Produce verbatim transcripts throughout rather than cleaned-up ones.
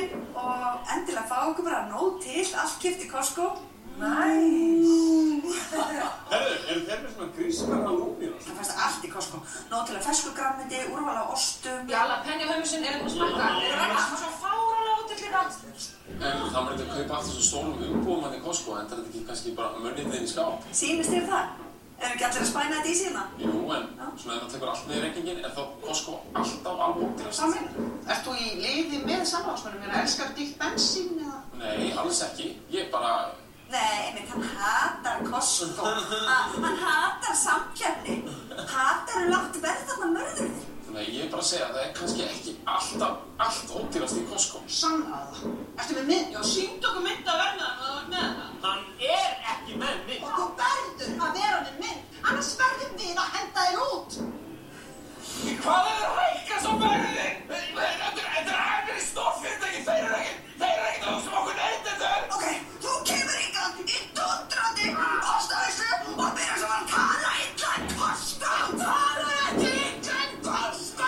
komin og endilega fá okkur bara nóg til, allt keypt í Costco. Næs! Herðu, eru þeir með svona grískarna lúmi? Það fæst allt í Costco. Nóg til að fersku grænmeti, úrval á ostum. Jalapeno hummusinn er eitthvað smakka. Þeir eru verið svona svo fáralega ótillir alls. En það var eitthvað að kaupa allt þessu stórum umbúðum hann í Costco, en það er ekki kannski bara mönnið þinn í skáp. Sýnist þér það? Erum ekki allir að spæna þetta í síðan? Jú, en svona ef það tekur allt með í reikningin, er þá Costco alltaf alveg ódýrast. Hvað meinar? Ert þú í liði með samráðsmönnum? Er það elskar dýrt bensín eða? Nei, alls ekki. Ég bara... Nei, einmitt, hann hatar Costco. Hann hatar samkeppni. Hatar lágt verð þarna mörður þig. Nei, ég er bara að segja að það er kannski ekki alltaf allt ódýrast í Costco. Sannaðu það. Ertu með mynd? Já, sýndu okkur mynd að verða hann að það með það. Hann er ekki með mynd. Og þú verður að vera með mynd, annars verðum við að henda þér út. Hvað er það hækka svo verðið? Þetta er aðeins stórfyrirtæki, þeir eru ekkert, þeir eru ekkert að hugsa um okkur neytendur. Ok, þú kemur hingað í dundrandi ostaveislu og byrjar svo að tala illa um Costco. Tala ekki illa um Costco!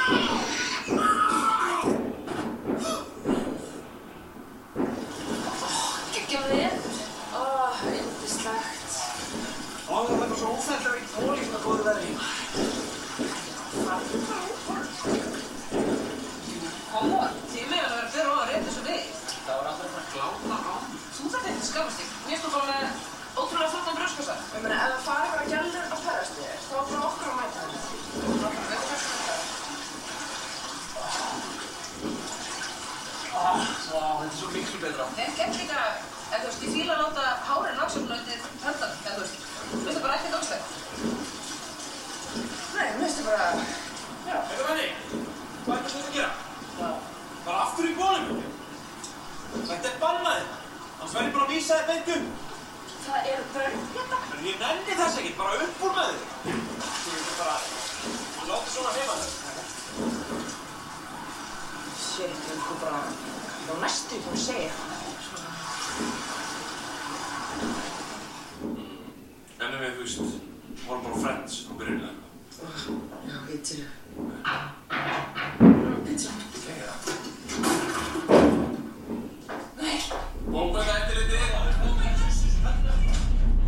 Gekkjaðu þér? Ó, yndislegt. Ó, það er bara svo óþægilega í tóli svona góðu verði. Komor, tími er að vera fyrir og að reyta svo við. Það var alltaf bara gláta á. Þú þarf eitthvað skapast þig. Mér stóð bara með ótrúlega flottan brjóskassa. Ég meina, ef það fari bara gælur á ferðast þér, þá er bara okkur að mæta þér. Veitu hvað sem þetta er? Ó, þetta er svo miklu betra. Þeim gekk líka, eða þú veist, ég fíla að láta hárin laxaflöndið höndan, eða þú veist. Þú veist það bara ekkert óslega. Nei, mér finnst þið bara... Já. Þetta venni, hvað er þetta að gera? Já. Bara aftur í bólum. Þetta er bannaðið. Annars verður ég bara að vísa þér beint um. Það er börn hérna. En ég nenni þess ekki, bara upp úr með þig. Þú veist bara, þú láti svona heima þess. Shit, ég vil sko bara... Ég var næstu því að segja það. En ef við, þú veist, vorum bara friends á byrjunni. Já, ég til.